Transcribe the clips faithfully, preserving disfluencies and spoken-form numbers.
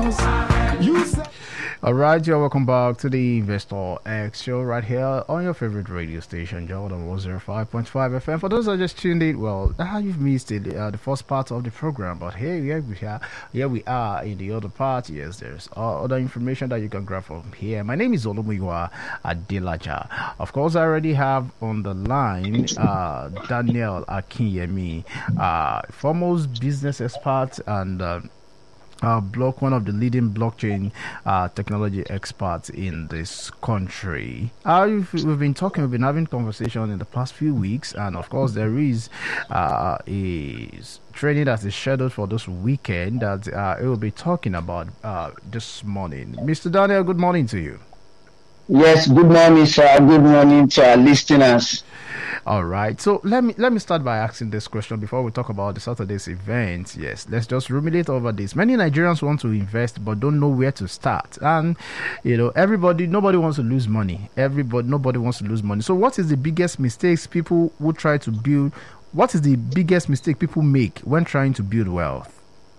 You say All right, you're welcome back to the Investor X show right here on your favorite radio station, Jordan one oh five point five F M. For those that just tuned in, well, ah, you've missed it, uh, the first part of the program, but here, here we are, here we are in the other part. Yes, there's uh, other information that you can grab from here. My name is Olomuyiwa Adelaja. Of course, I already have on the line uh, Daniel Akinyemi, uh, foremost business expert and uh, Uh, block one of the leading blockchain uh, technology experts in this country. Uh, we've, we've been talking, we've been having conversation in the past few weeks, and of course there is uh, a training that is scheduled for this weekend that uh, it will be talking about uh, this morning. Mister Daniel, good morning to you. Yes, good morning, sir. Good morning to our listeners. All right. So let me let me start by asking this question before we talk about the Saturday's event. Yes, let's just ruminate over this. Many Nigerians want to invest but don't know where to start. And you know, everybody nobody wants to lose money. Everybody nobody wants to lose money. So what is the biggest mistakes people who try to build what is the biggest mistake people make when trying to build wealth?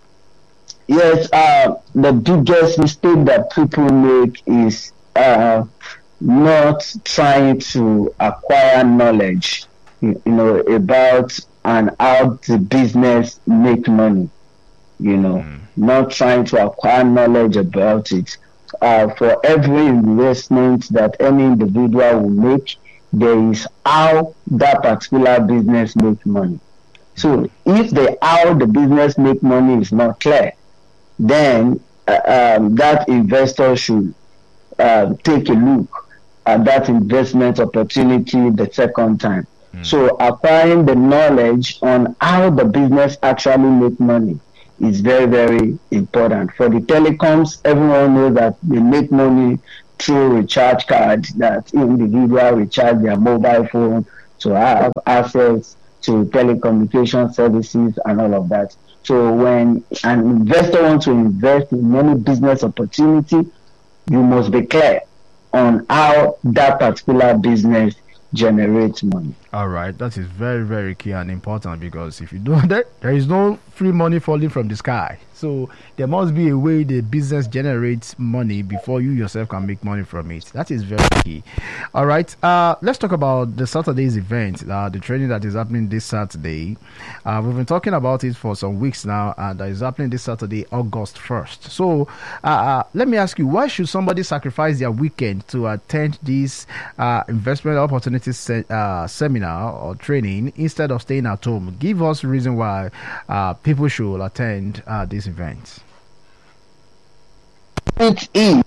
Yes, uh, the biggest mistake that people make is uh not trying to acquire knowledge, you, you know, about and how the business make money, you know, mm. not trying to acquire knowledge about it. Uh, for every investment that any individual will make, there is how that particular business makes money. So if the how the business make money is not clear, then uh, um, that investor should uh, take a look at that investment opportunity the second time. Mm. So acquiring the knowledge on how the business actually make money is very, very important. For the telecoms, everyone knows that they make money through recharge cards, that individual recharge their mobile phone to have access to telecommunication services and all of that. So when an investor wants to invest in any business opportunity, you must be clear on how that particular business generates money. All right, that is very, very key and important, because if you do that, there is no free money falling from the sky. So there must be a way the business generates money before you yourself can make money from it. That is very key. All right, uh, let's talk about the Saturday's event, uh, the training that is happening this Saturday. Uh, we've been talking about it for some weeks now, and that is happening this Saturday, August first. So uh, uh, let me ask you, why should somebody sacrifice their weekend to attend this uh, investment opportunity se- uh, seminar or training instead of staying at home? Give us a reason why uh, people should attend uh, this event. It is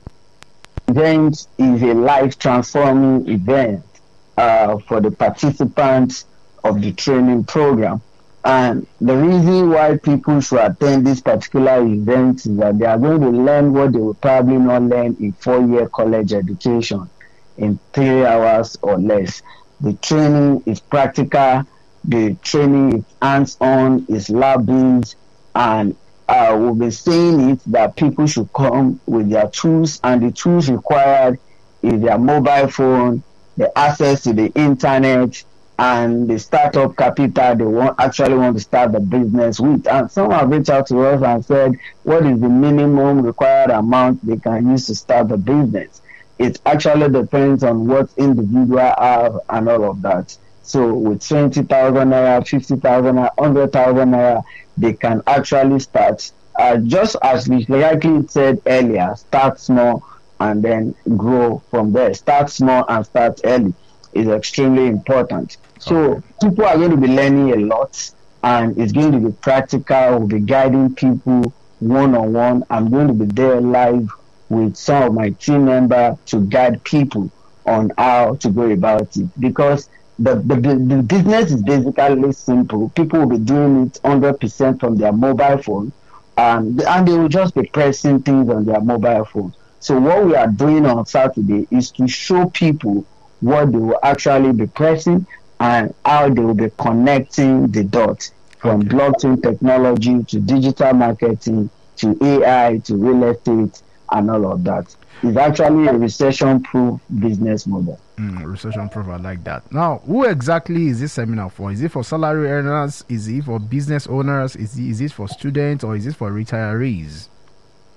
event is a life transforming event uh, for the participants of the training program, and the reason why people should attend this particular event is that they are going to learn what they will probably not learn in four-year college education in three hours or less. The training is practical, the training is hands-on, is lab-based, and uh, we'll be saying it that people should come with their tools, and the tools required is their mobile phone, the access to the internet, and the startup capital they want actually want to start the business with. And some have reached out to us and said, what is the minimum required amount they can use to start the business? It actually depends on what individual have and all of that. So with twenty thousand naira, fifty thousand naira, one hundred thousand naira, they can actually start. Uh, just as we likely said earlier, start small and then grow from there. Start small and start early is extremely important. So okay. People are going to be learning a lot, and it's going to be practical. We'll be guiding people one-on-one. I'm going to be there live with some of my team members to guide people on how to go about it, because the, the, the business is basically simple. People will be doing it one hundred percent from their mobile phone, um, and they will just be pressing things on their mobile phone. So what we are doing on Saturday is to show people what they will actually be pressing and how they will be connecting the dots from okay. blockchain technology to digital marketing to A I to real estate and all of that. It's actually a recession-proof business model. Mm, recession-proof, I like that. Now, who exactly is this seminar for? Is it for salary earners? Is it for business owners? Is it, is it for students, or is it for retirees?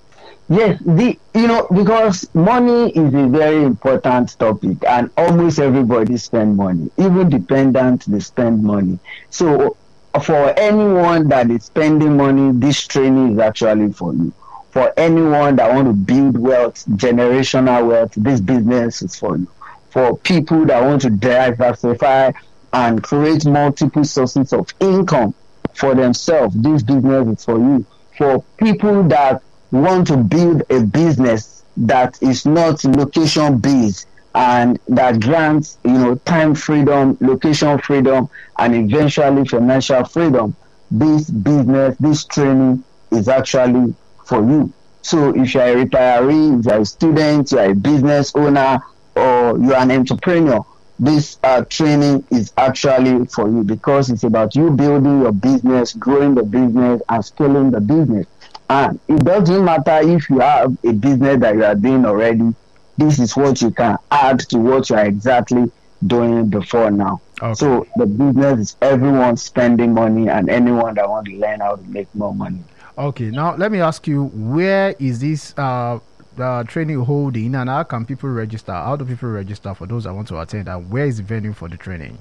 Yes, the you know because money is a very important topic, and almost everybody spend money. Even dependent, they spend money. So for anyone that is spending money, this training is actually for you. For anyone that want to build wealth, generational wealth, this business is for you. For people that want to diversify and create multiple sources of income for themselves, this business is for you. For people that want to build a business that is not location based and that grants, you know, time freedom, location freedom, and eventually financial freedom, this business, this training is actually for you. So if you're a retiree, if you're a student, you're a business owner, or you're an entrepreneur, this uh, training is actually for you, because it's about you building your business, growing the business, and scaling the business. And it doesn't matter if you have a business that you are doing already. This is what you can add to what you are exactly doing before now. Okay. So the business is everyone spending money and anyone that wants to learn how to make more money. Okay, now let me ask you, where is this uh, uh, training holding, and how can people register? How do people register for those that want to attend, and where is the venue for the training?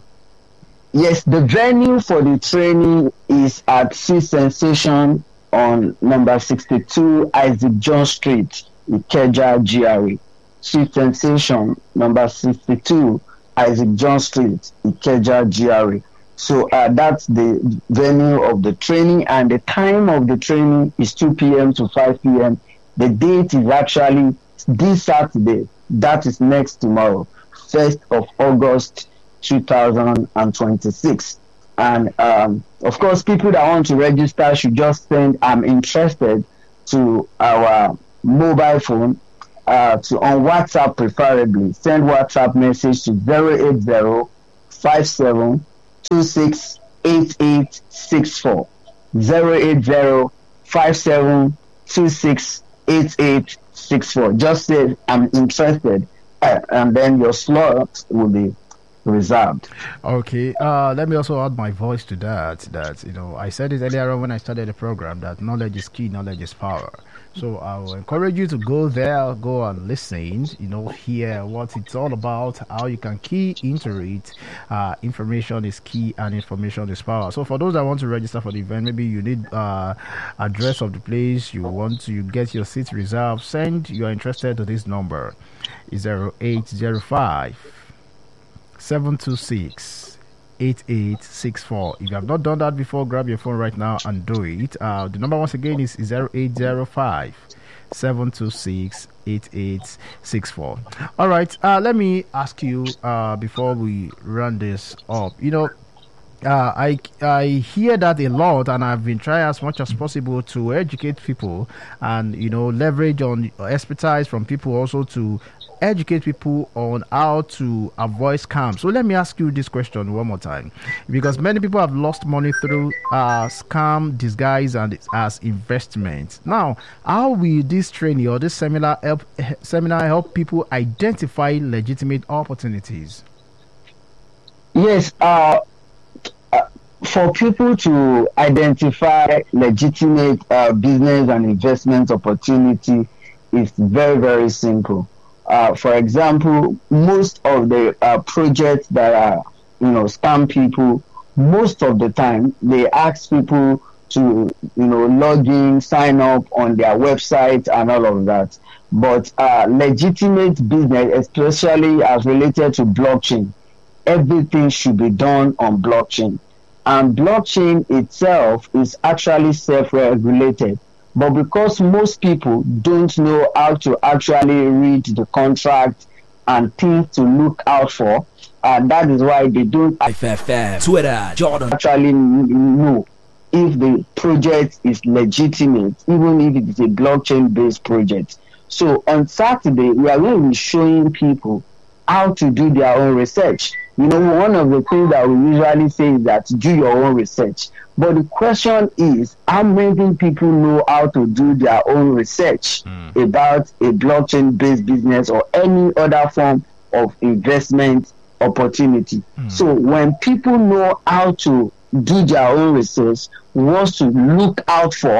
Yes, the venue for the training is at Sea Sensation on number sixty-two Isaac John Street, Ikeja, G R A. Sea Sensation, number sixty-two Isaac John Street, Ikeja, G R A. So uh, that's the venue of the training, and the time of the training is two p.m. to five p.m. The date is actually this Saturday. That is next tomorrow, first of August two thousand twenty-six. And um, of course, people that want to register should just send "I'm interested" to our mobile phone, uh, to on WhatsApp preferably. Send WhatsApp message to zero eight zero five seven two six eight eight six four. zero eight zero five seven two six eight eight six four. Just say "I'm interested," uh, and then your slot will be reserved. Okay, uh let me also add my voice to that. That, you know, I said it earlier on when I started the program, that knowledge is key, knowledge is power. So I will encourage you to go there, go and listen, you know, hear what it's all about, how you can key into it. Uh, information is key and information is power. So for those that want to register for the event, maybe you need uh address of the place, you want to get your seat reserved, send you are interested to this number, zero eight zero five seven two six eight eight six four. If you have not done that before, grab your phone right now and do it. Uh, the number once again is zero eight zero five seven two six eight eight six four. All right, uh, let me ask you uh, before we run this up. You know, Uh, I I hear that a lot, and I've been trying as much as possible to educate people, and, you know, leverage on expertise from people also to educate people on how to avoid scams. So let me ask you this question one more time, because many people have lost money through uh, scam disguise and as investment. Now, how will this training or this seminar help seminar help people identify legitimate opportunities? Yes. Uh. For people to identify legitimate uh, business and investment opportunity is very, very simple. Uh, for example, most of the uh, projects that are, you know, scam people, most of the time they ask people to, you know, log in, sign up on their website and all of that. But uh, legitimate business, especially as related to blockchain, everything should be done on blockchain. And blockchain itself is actually self-regulated. But because most people don't know how to actually read the contract and things to look out for, and that is why they don't F F M, Twitter, Jordan. actually know if the project is legitimate, even if it is a blockchain-based project. So on Saturday, we are going to be showing people how to do their own research. You know, one of the things that we usually say is that do your own research. But the question is, how many people know how to do their own research mm. about a blockchain-based business or any other form of investment opportunity? Mm. So when people know how to do their own research, what to look out for,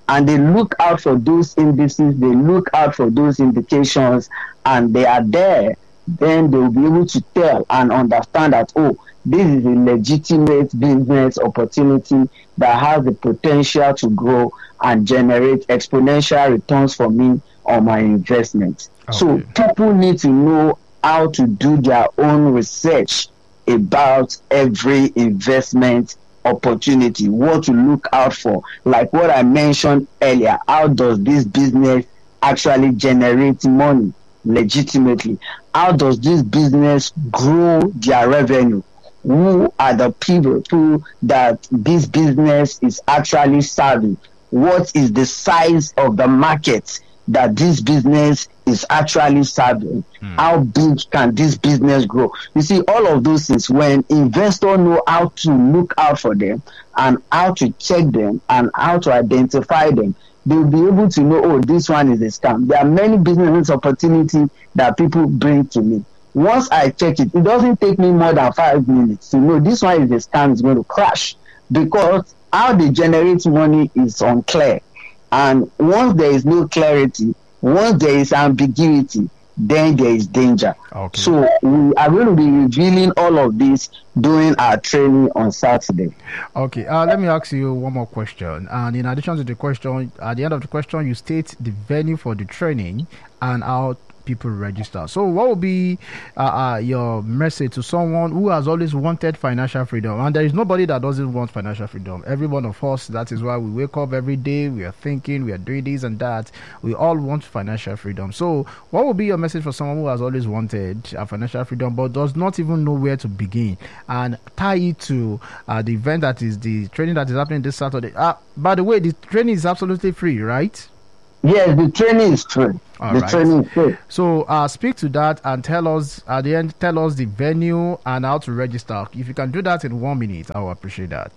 and they look out for those indices, they look out for those indications, and they are there, then they will be able to tell and understand that, oh, this is a legitimate business opportunity that has the potential to grow and generate exponential returns for me on my investment. Okay. So people need to know how to do their own research about every investment opportunity, what to look out for. Like what I mentioned earlier, how does this business actually generate money legitimately? How does this business grow their revenue? Who are the people who that this business is actually serving? What is the size of the market that this business is actually serving? Mm. How big can this business grow? You see, all of those things, when investors know how to look out for them and how to check them and how to identify them, they'll be able to know, oh, this one is a scam. There are many business opportunities that people bring to me. Once I check it, it doesn't take me more than five minutes to know this one is a scam, is going to crash, because how they generate money is unclear. And once there is no clarity, once there is ambiguity, then there is danger. Okay. So we are going to be revealing all of this during our training on Saturday. Okay, uh, let me ask you one more question. And in addition to the question, at the end of the question, you state the venue for the training and how people register. So what would be uh, uh, your message to someone who has always wanted financial freedom? And there is nobody that doesn't want financial freedom. Every one of us, that is why we wake up every day, we are thinking, we are doing this and that. We all want financial freedom. So what would be your message for someone who has always wanted uh, financial freedom but does not even know where to begin, and tie it to uh, the event that is the training that is happening this Saturday? Uh, by the way, the training is absolutely free, right? Yes, the training is free. All the right. training is free. So uh, speak to that and tell us at the end, tell us the venue and how to register. If you can do that in one minute, I will appreciate that.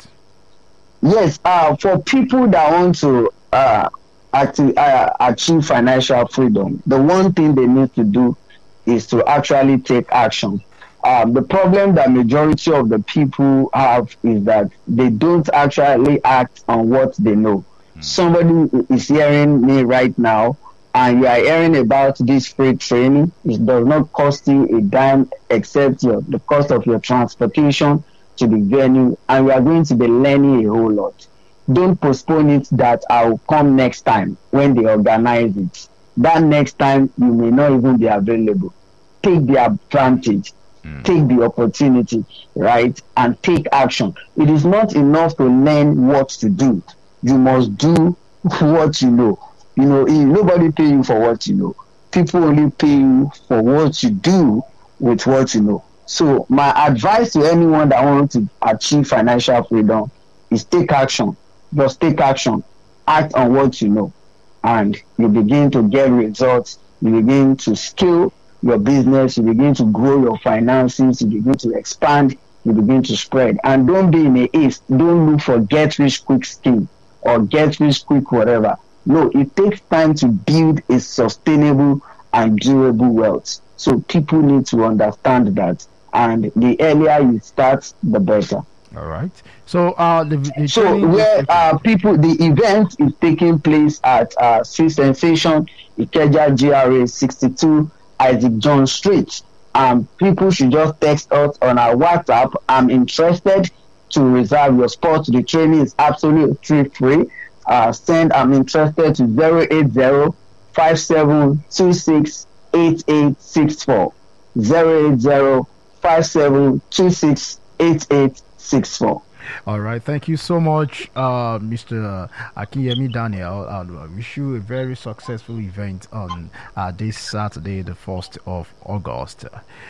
Yes, uh, for people that want to uh, acti- uh, achieve financial freedom, the one thing they need to do is to actually take action. Um, the problem that majority of the people have is that they don't actually act on what they know. Somebody is hearing me right now and you are hearing about this free training. It does not cost you a dime except your, the cost of your transportation to the venue, and we are going to be learning a whole lot. Don't postpone it that I will come next time when they organize it. That next time you may not even be available. Take the advantage, mm. take the opportunity, right, and take action. It is not enough to learn what to do. You must do what you know. You know, nobody pay you for what you know. People only pay you for what you do with what you know. So my advice to anyone that wants to achieve financial freedom is take action. Just take action. Act on what you know. And you begin to get results. You begin to scale your business. You begin to grow your finances. You begin to expand. You begin to spread. And don't be in a haste. Don't look for get rich quick scheme or get rich quick whatever. No, it takes time to build a sustainable and durable wealth. So people need to understand that. And the earlier you start, the better. All right. So, uh, the, the so where uh, people, the event is taking place at uh, Street Sensation, Ikeja G R A sixty-two, Isaac John Street. Um, people should just text us on our WhatsApp. I'm interested to reserve your spot. The training is absolutely free. Uh, send I'm interested to zero eight zero, five seven two six, eight eight six four. zero eight zero, five seven two six, eight eight six four. All right, thank you so much, uh, Mister Akinyemi Daniel. I wish you a very successful event on uh, this Saturday, the first of August.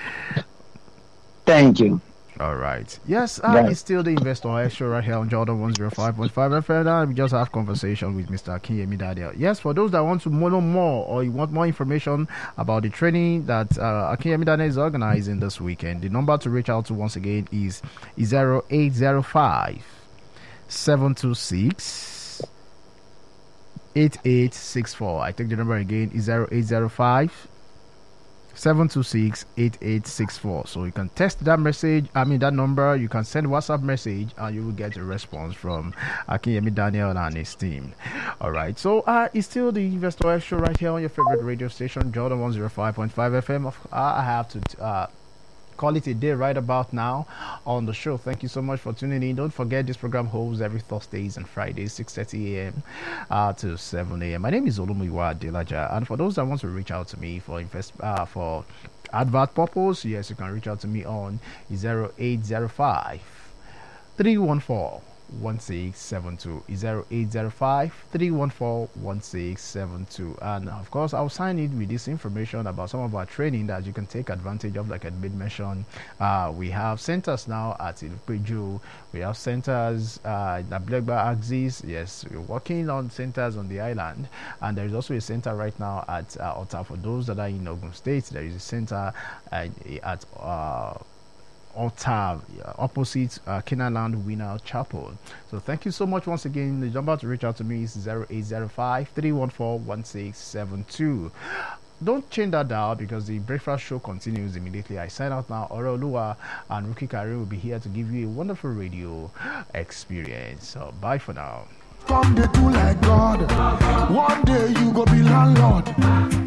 Thank you. All right. Yes, uh, yeah. It's still the Investor Extra right here on Jordan one oh five point five F M. Now we just have conversation with Mister Akinyemi Daniel. Yes, for those that want to know more or you want more information about the training that uh, Akinyemi Daniel is organizing this weekend, the number to reach out to once again is zero eight zero five, seven two six, eight eight six four. I take the number again is zero eight zero five, seven two six, eight eight six four. So you can text that message, I mean that number, you can send WhatsApp message, and you will get a response from Akinyemi Daniel and his team. Alright, so uh, it's still the Investor X Show right here on your favorite radio station, Jordan one oh five point five F M. I have to uh, call it a day right about now on the show. Thank you so much for tuning in. Don't forget, this program holds every Thursdays and Fridays, six thirty a.m. Uh, to seven a.m. My name is Olumuyiwa Adelaja, and for those that want to reach out to me for invest uh, for advert purpose, yes, you can reach out to me on zero eight zero five, three one four, one six seven two, zero eight zero five, three one four, one six seven two. And of course, I'll sign in with this information about some of our training that you can take advantage of. Like I did mention, uh, we have centers now at Ilpeju. We have centers uh, in Ablegba Axis. Yes, we're working on centers on the island, and there is also a center right now at uh, Ota. For those that are in Ogun State, there is a center uh, at uh, Altar, opposite uh, Kenaland Winner Chapel. So thank you so much once again. The number to reach out to me is zero eight zero five, three one four, one six seven two. Don't change that dial, because the breakfast show continues immediately. I sign out now. Orolua and Ruki Kari will be here to give you a wonderful radio experience. So bye for now. Come they do like God. One day you go be landlord.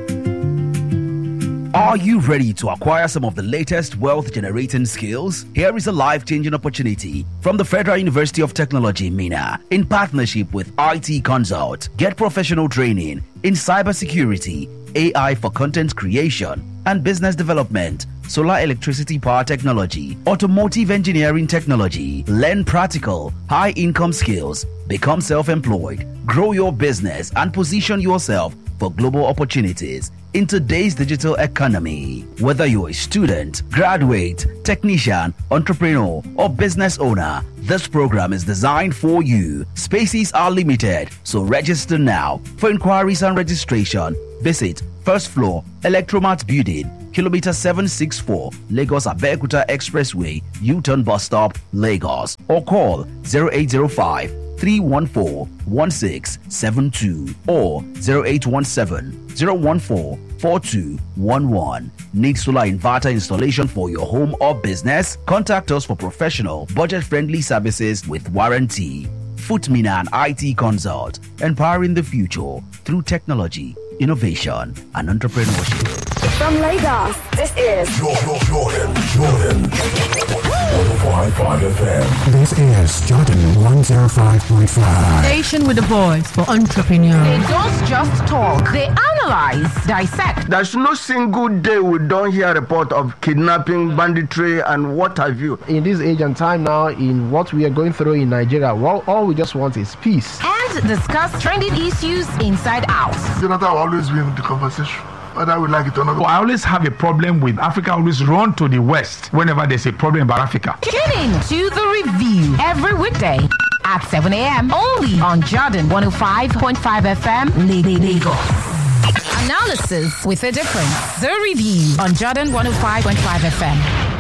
Are you ready to acquire some of the latest wealth-generating skills? Here is a life-changing opportunity from the Federal University of Technology, Mina, in partnership with I T Consult. Get professional training in cybersecurity, A I for content creation and business development, solar electricity power technology, automotive engineering technology. Learn practical, high-income skills, become self-employed, grow your business, and position yourself for global opportunities in today's digital economy. Whether you're a student, graduate, technician, entrepreneur, or business owner, this program is designed for you. Spaces are limited, so register now. For inquiries and registration, visit first floor, Electromat Building, Kilometer seven six four, Lagos Abeokuta Expressway, U-turn bus stop, Lagos, or call zero eight zero five, three one four, one six seven two or zero eight one seven, zero one four, four two one one. Need solar inverter installation for your home or business? Contact us for professional, budget-friendly services with warranty. Footmina and I T Consult, empowering the future through technology, innovation, and entrepreneurship. From Lagos, this is Jordan, Jordan, Jordan. one oh five point five F M. This is Jordan one oh five point five. Station with a voice for entrepreneurs. They don't just talk, they analyze, dissect. There's no single day we don't hear a report of kidnapping, banditry, and what have you. In this age and time now, in what we are going through in Nigeria, well, all we just want is peace. And discuss trending issues inside out. Jonathan will always be in the conversation, whether we like it or not. I always have a problem with Africa always run to the West whenever there's a problem about Africa. Tune in to The Review every weekday at seven a.m. only on Jordan one oh five point five F M, Lagos. Analysis with a difference. The Review on Jordan one oh five point five F M.